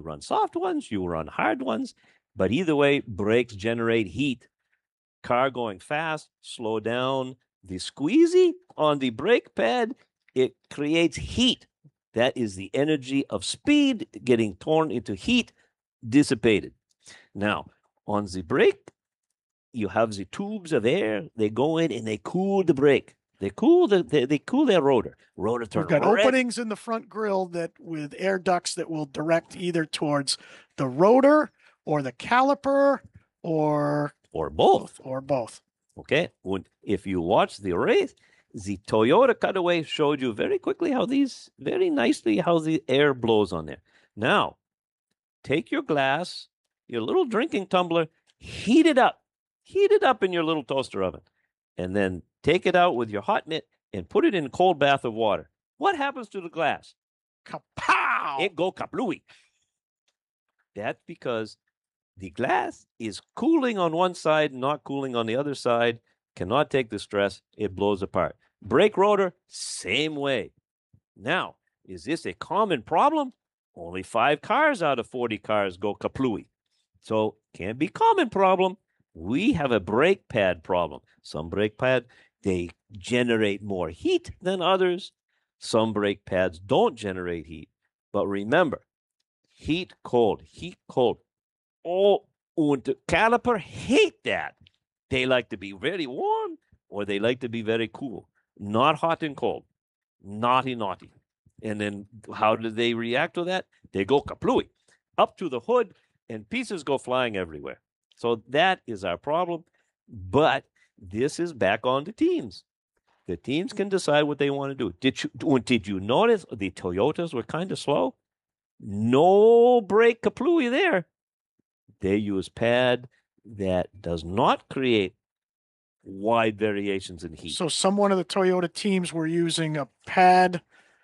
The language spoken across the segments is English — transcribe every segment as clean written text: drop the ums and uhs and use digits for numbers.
run soft ones, you run hard ones. But either way, brakes generate heat. Car going fast, slow down. The squeezy on the brake pad, it creates heat. That is the energy of speed getting torn into heat, dissipated. Now, on the brake, you have the tubes of air. They go in and they cool the brake. They cool their rotor. Rotor turn. We've got openings in the front grille that with air ducts that will direct either towards the rotor or the caliper or both. Or both. Okay. If you watch the race, the Toyota cutaway showed you very quickly how the air blows on there. Now, take your glass, your little drinking tumbler, heat it up in your little toaster oven, and then take it out with your hot mitt and put it in a cold bath of water. What happens to the glass? Kapow! It go kaplooey. That's because the glass is cooling on one side, not cooling on the other side, cannot take the stress, it blows apart. Brake rotor, same way. Now, is this a common problem? Only 5 cars out of 40 cars go kaplooey. So, can't be common problem. We have a brake pad problem. Some brake pad, they generate more heat than others. Some brake pads don't generate heat. But remember, heat, cold. Oh, and the caliper hate that. They like to be very warm or they like to be very cool. Not hot and cold. Naughty. And then how do they react to that? They go kaplooey up to the hood and pieces go flying everywhere. So that is our problem. But this is back on the teams. The teams can decide what they want to do. Did you notice the Toyotas were kind of slow? No brake kaplooey there. They use pad that does not create wide variations in heat. So one of the Toyota teams were using a pad,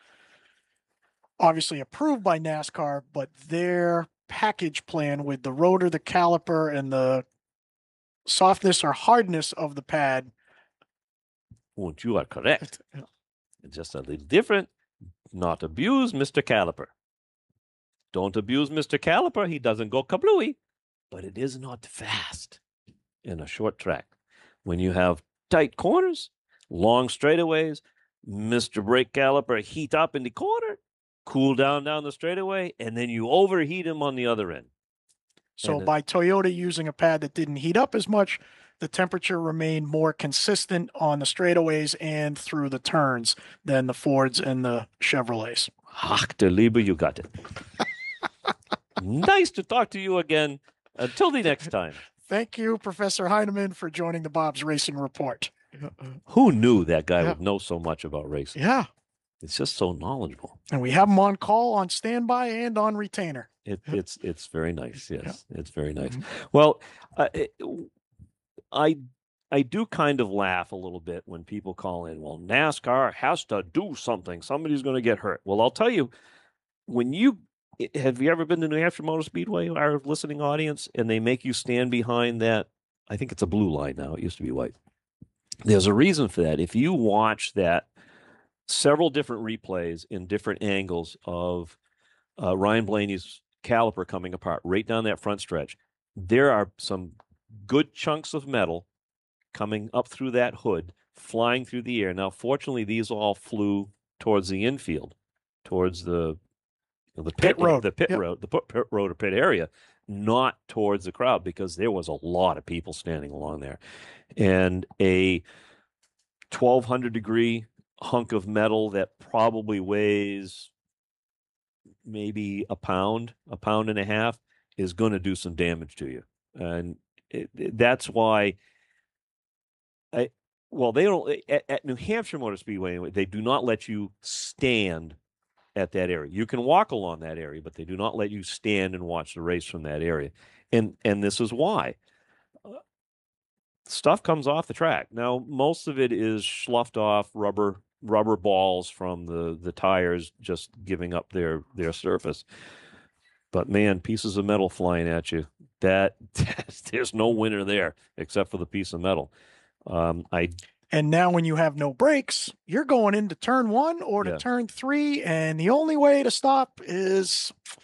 obviously approved by NASCAR, but their package plan with the rotor, the caliper, and the softness or hardness of the pad. Well, you are correct. It's just a little different. Not abuse Mr. Caliper. Don't abuse Mr. Caliper. He doesn't go kablooey. But it is not fast in a short track. When you have tight corners, long straightaways, Mr. Brake Caliper heat up in the corner, cool down the straightaway, and then you overheat him on the other end. So by Toyota using a pad that didn't heat up as much, the temperature remained more consistent on the straightaways and through the turns than the Fords and the Chevrolets. Ach, der Liebe, you got it. Nice to talk to you again. Until the next time. Thank you, Professor Heineman, for joining the Bob's Racing Report. Who knew that guy would know so much about racing? Yeah. It's just so knowledgeable. And we have him on call, on standby, and on retainer. It's very nice. Yes, it's very nice. Mm-hmm. Well, I do kind of laugh a little bit when people call in, well, NASCAR has to do something. Somebody's going to get hurt. Well, I'll tell you, have you ever been to New Hampshire Motor Speedway, our listening audience, and they make you stand behind that? I think it's a blue line now. It used to be white. There's a reason for that. If you watch that, several different replays in different angles of Ryan Blaney's caliper coming apart right down that front stretch, there are some good chunks of metal coming up through that hood, flying through the air. Now, fortunately, these all flew towards the infield, towards the pit road, the pit road or pit area, not towards the crowd, because there was a lot of people standing along there. And a 1,200 degree hunk of metal that probably weighs maybe a pound and a half is going to do some damage to you. And that's why they don't at New Hampshire Motor Speedway anyway, they do not let you stand at that area. You can walk along that area, but they do not let you stand and watch the race from that area. And this is why. Stuff comes off the track. Now, most of it is sloughed off rubber balls from the tires just giving up their surface. But man, pieces of metal flying at you, there's no winner there except for the piece of metal. And now when you have no brakes, you're going into turn 1 or to turn 3, and the only way to stop is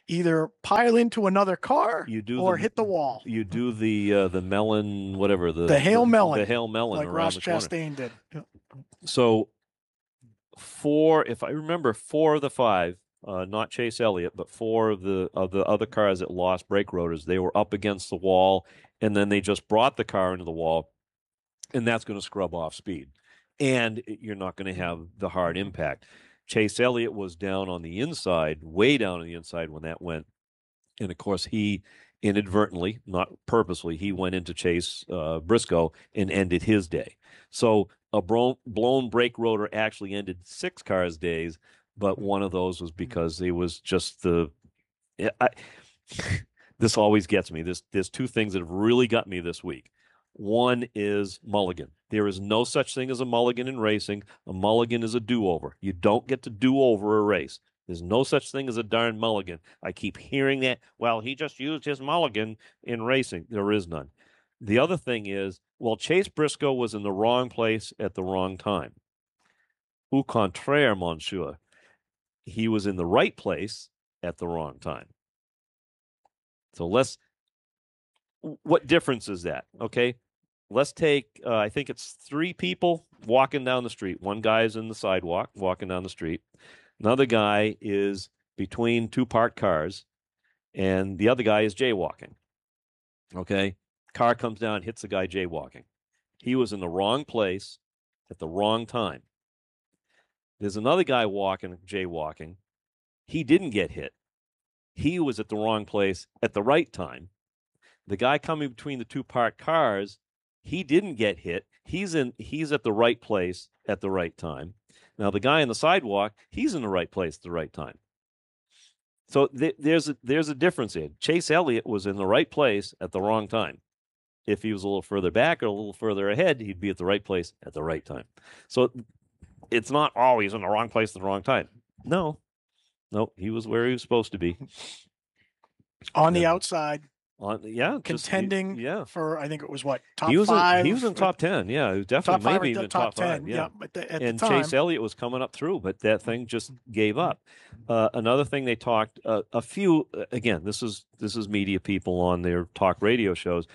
either pile into another car You do or hit the wall. You do the melon, whatever The Hail Melon, the Hail Melon like around Ross the corner. Chastain did. So if I remember, 4 of the 5, not Chase Elliott, but 4 of the other cars that lost brake rotors, they were up against the wall, and then they just brought the car into the wall, and that's going to scrub off speed, and you're not going to have the hard impact. Chase Elliott was down on the inside, way down on the inside when that went, and of course he inadvertently, not purposely, he went into Chase Briscoe and ended his day. So a blown brake rotor actually ended 6 cars' days, but one of those was because it was just this always gets me. There's 2 things that have really got me this week. One is mulligan. There is no such thing as a mulligan in racing. A mulligan is a do-over. You don't get to do over a race. There's no such thing as a darn mulligan. I keep hearing that. Well, he just used his mulligan in racing. There is none. The other thing is, well, Chase Briscoe was in the wrong place at the wrong time. Au contraire, monsieur. He was in the right place at the wrong time. So what difference is that? Okay. Let's take, I think it's 3 people walking down the street. One guy's in the sidewalk walking down the street. Another guy is between 2 parked cars, and the other guy is jaywalking. Okay? Car comes down, hits the guy jaywalking. He was in the wrong place at the wrong time. There's another guy jaywalking. He didn't get hit. He was at the wrong place at the right time. The guy coming between the 2 parked cars, he didn't get hit. He's at the right place at the right time. Now, the guy on the sidewalk, he's in the right place at the right time. So there's a difference here. Chase Elliott was in the right place at the wrong time. If he was a little further back or a little further ahead, he'd be at the right place at the right time. So it's not always in the wrong place at the wrong time. No, he was where he was supposed to be. On the outside. Contending for, I think it was top 5. He was in top 10. Yeah, he was definitely top 5 maybe even top 5. Yeah, but at and the time, Chase Elliott was coming up through, but that thing just gave up. Another thing they talked a few again. This is media people on their talk radio shows.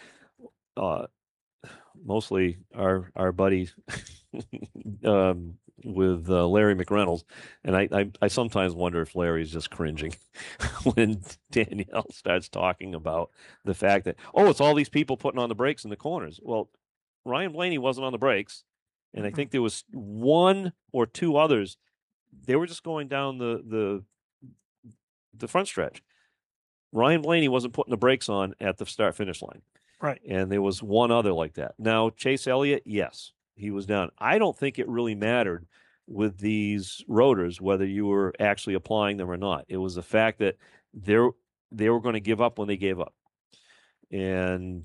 Mostly our buddy with Larry McReynolds, and I sometimes wonder if Larry's just cringing when Danielle starts talking about the fact that, it's all these people putting on the brakes in the corners. Well, Ryan Blaney wasn't on the brakes, and I think there was 1 or 2 others. They were just going down the front stretch. Ryan Blaney wasn't putting the brakes on at the start-finish line. Right. And there was 1 other like that. Now, Chase Elliott, yes, he was down. I don't think it really mattered with these rotors whether you were actually applying them or not. It was the fact that they were going to give up when they gave up. And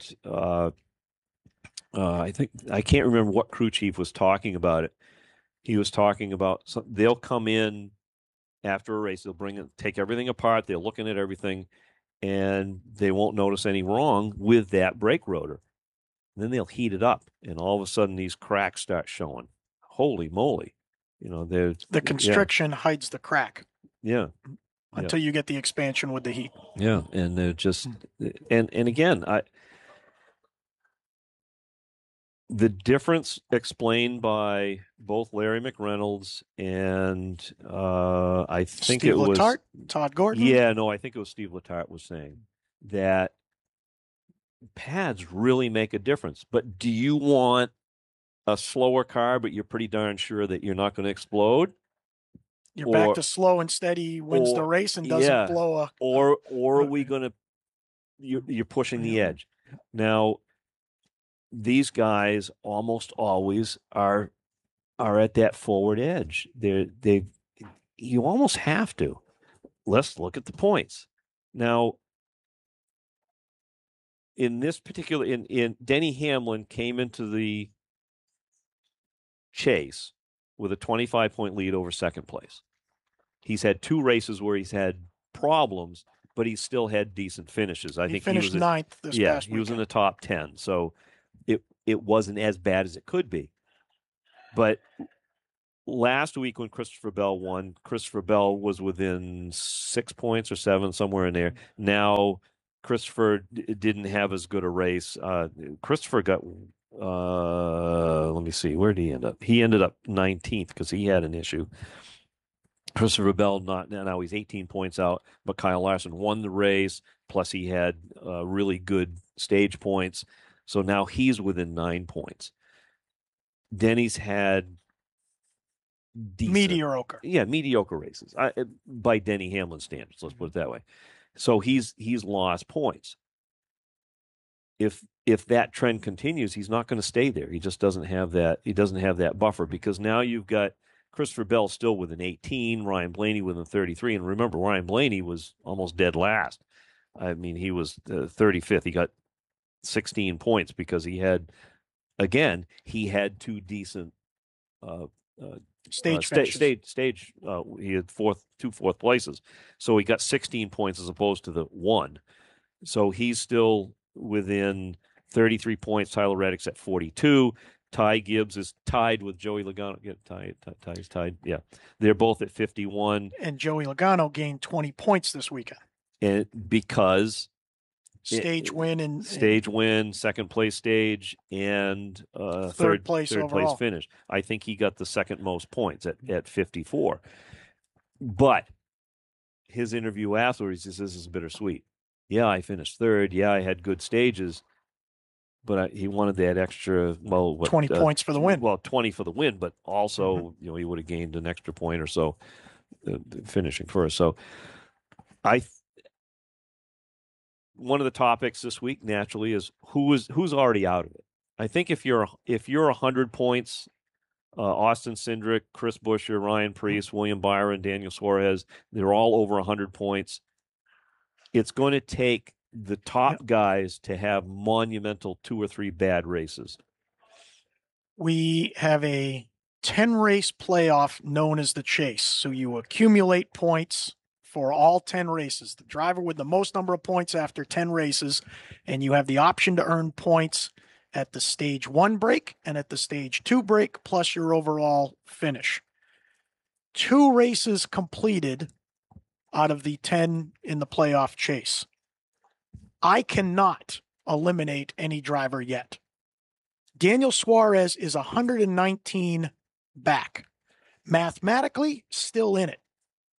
I can't remember what crew chief was talking about it. He was talking about they'll come in after a race, they'll take everything apart, they're looking at everything, and they won't notice any wrong with that brake rotor. And then they'll heat it up, and all of a sudden these cracks start showing. Holy moly. The constriction hides the crack. Yeah. Until you get the expansion with the heat. Yeah, and they're just and again, the difference explained by both Larry McReynolds and I think Steve it was Letarte, Todd Gordon. Yeah, no, I think it was Steve Letarte was saying that pads really make a difference. But do you want a slower car, but you're pretty darn sure that you're not going to explode? You're back to slow and steady, wins the race and doesn't blow a. Or are we going to? You're pushing the edge. Now, these guys almost always are at that forward edge. You almost have to. Let's look at the points. Now, in this particular, in Denny Hamlin came into the chase with a 25-point lead over second place. He's had 2 races where he's had problems, but he still had decent finishes. I think he finished 9th this past weekend. He was in the top 10, so it wasn't as bad as it could be. But last week when Christopher Bell won, Christopher Bell was within 6 points or 7, somewhere in there. Now Christopher didn't have as good a race. Christopher got, let me see, where did he end up? He ended up 19th because he had an issue. Christopher Bell now he's 18 points out, but Kyle Larson won the race. Plus he had really good stage points, so now he's within 9 points. Denny's had decent, mediocre races by Denny Hamlin standards. Let's put it that way. So he's lost points. If that trend continues, he's not going to stay there. He just doesn't have that. He doesn't have that buffer because now you've got Christopher Bell still within 18, Ryan Blaney within 33, and remember Ryan Blaney was almost dead last. I mean, he was 35th. He got 16 points because he had 2 decent stage. He had 2 fourth places, so he got 16 points as opposed to the 1. So he's still within 33 points. Tyler Reddick's at 42. Ty Gibbs is tied with Joey Logano. Yeah, Ty's tied. Yeah, they're both at 51. And Joey Logano gained 20 points this weekend. And because stage win, second place stage, and third place finish. I think he got the second most points at 54. But his interview afterwards, he says, "This is bittersweet. Yeah, I finished third. Yeah, I had good stages, but he wanted that extra 20 points for the win. Well, 20 for the win, but also he would have gained an extra point or so finishing first. So one of the topics this week naturally is who's already out of it. I think if you're 100 points, Austin Cindric, Chris Buescher, Ryan Preece, William Byron, Daniel Suarez, they're all over 100 points. It's going to take the top guys to have monumental 2 or 3 bad races. We have a 10-race playoff known as the Chase. So you accumulate points for all 10 races. The driver with the most number of points after 10 races, and you have the option to earn points at the stage 1 break and at the stage 2 break, plus your overall finish. 2 races completed out of the 10 in the playoff chase. I cannot eliminate any driver yet. Daniel Suarez is 119 back. Mathematically, still in it.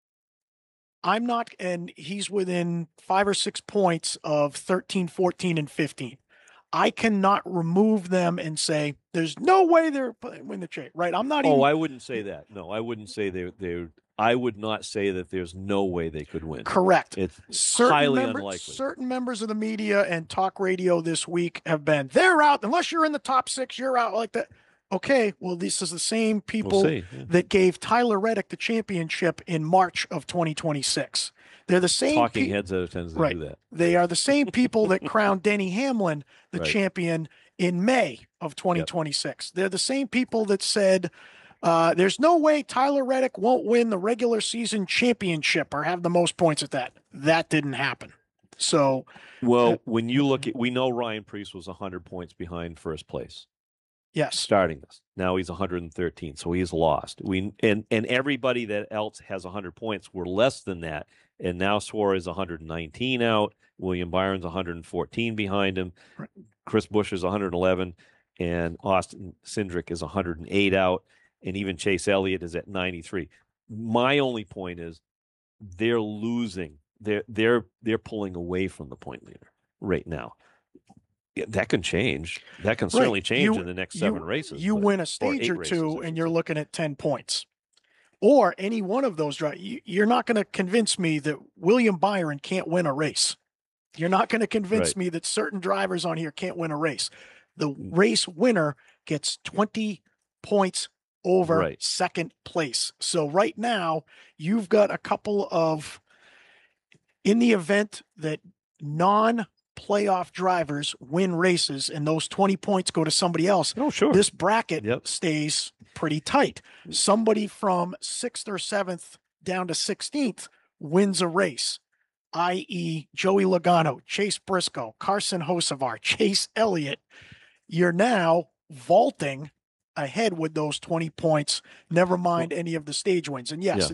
I'm not, and he's within 5 or 6 points of 13, 14, and 15. I cannot remove them and say, there's no way they're win the chase, right? I'm not even. Oh, I wouldn't say that. No, I wouldn't say they're I would not say that there's no way they could win. Correct. It's highly unlikely. Certain members of the media and talk radio this week have been, they're out. Unless you're in the top 6, you're out like that. Okay, well, this is the same people that gave Tyler Reddick the championship in March of 2026. They're the same talking heads that tends to do that. They are the same people that crowned Denny Hamlin the champion in May of 2026. Yep. They're the same people that said there's no way Tyler Reddick won't win the regular season championship or have the most points at that. That didn't happen. So, when you look at, we know Ryan Preece was 100 points behind first place. Yes. Starting this. Now he's 113, so he's lost. And everybody that else has 100 points were less than that. And now Suarez is 119 out. William Byron's 114 behind him. Right. Chris Buescher is 111. And Austin Cindric is 108 out. And even Chase Elliott is at 93. My only point is they're losing. They're pulling away from the point leader right now. Yeah, that can change. That can certainly change in the next 7 races. You win a stage or 2, and you're looking at 10 points. Or any one of those drivers. You're not going to convince me that William Byron can't win a race. You're not going to convince me that certain drivers on here can't win a race. The race winner gets 20 points over second place. So right now, you've got a couple of, in the event that non-playoff drivers win races and those 20 points go to somebody else, this bracket stays pretty tight. Somebody from 6th or 7th down to 16th wins a race, i.e. Joey Logano, Chase Briscoe, Carson Hocevar, Chase Elliott. You're now vaulting ahead with those 20 points, never mind any of the stage wins. And yes,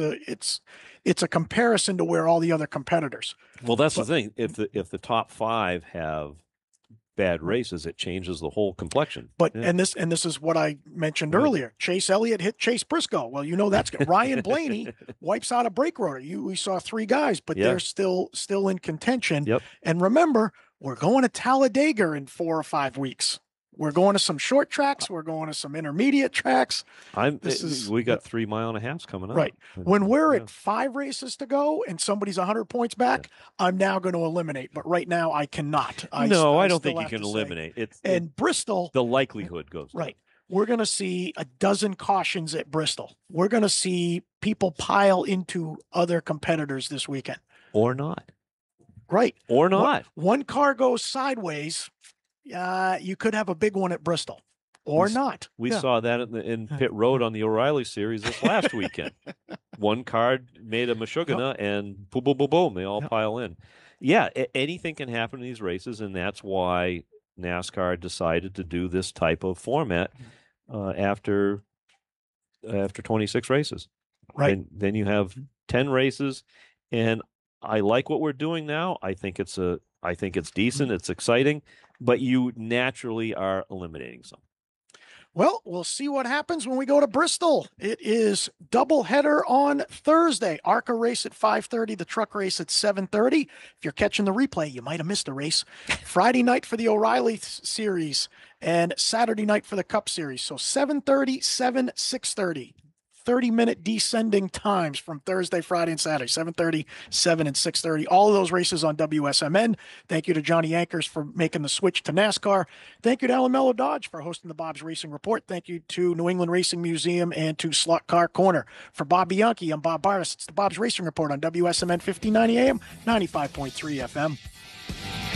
it's a comparison to where all the other competitors. Well, that's the thing. If the top 5 have bad races, it changes the whole complexion. But and this is what I mentioned earlier. Chase Elliott hit Chase Briscoe. Well, that's good. Ryan Blaney wipes out a brake rotor. We saw 3 guys, but they're still in contention. Yep. And remember, we're going to Talladega in 4 or 5 weeks. We're going to some short tracks. We're going to some intermediate tracks. We got 3 mile-and-a-halves coming up. Right. When we're at 5 races to go and somebody's 100 points back, I'm now going to eliminate. But right now, I cannot. I don't think you can eliminate. Bristol, the likelihood goes down. Right. We're going to see a dozen cautions at Bristol. We're going to see people pile into other competitors this weekend. Or not. Right. Or not. One car goes sideways. You could have a big one at Bristol, or not. We saw that in pit road on the O'Reilly series this last weekend. One car made a Meshuggah, and boom, boom, boom, boom, they all pile in. Yeah, anything can happen in these races, and that's why NASCAR decided to do this type of format after 26 races. Right. And then you have 10 races, and I like what we're doing now. I think it's decent. It's exciting. But you naturally are eliminating some. Well, we'll see what happens when we go to Bristol. It is doubleheader on Thursday. ARCA race at 5:30, the truck race at 7:30. If you're catching the replay, you might have missed a race. Friday night for the O'Reilly series and Saturday night for the Cup series. So 7:30, 7, 6:30. 30-minute descending times from Thursday, Friday, and Saturday, 7:30, 7, and 6:30. All of those races on WSMN. Thank you to Johnny Ankers for making the switch to NASCAR. Thank you to Alan Mello Dodge for hosting the Bob's Racing Report. Thank you to New England Racing Museum and to Slot Car Corner. For Bob Bianchi, I'm Bob Bartis. It's the Bob's Racing Report on WSMN 1590 AM, 95.3 FM.